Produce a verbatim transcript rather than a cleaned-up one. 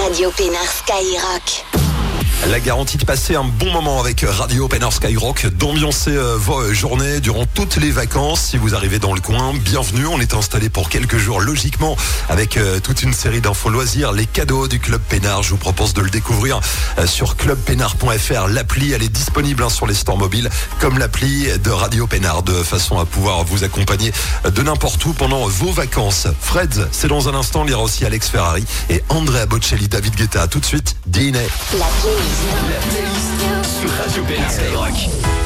Radio Pénard Skyrock. La garantie de passer un bon moment avec Radio Pénard Skyrock, d'ambiancer euh, vos journées durant toutes les vacances. Si vous arrivez dans le coin, bienvenue. On est installé pour quelques jours, logiquement, avec euh, toute une série d'infos loisirs. Les cadeaux du Club Pénard, je vous propose de le découvrir euh, sur club pénard point f r. L'appli, elle est disponible hein, sur les stores mobiles, comme l'appli de Radio Pénard, de façon à pouvoir vous accompagner de n'importe où pendant vos vacances. Fred, c'est dans un instant. Il y aura aussi Alex Ferrari et Andrea Bocelli, David Guetta. Tout de suite, D N A. La playlist. La playlist sur Radio Pénard Skyrock.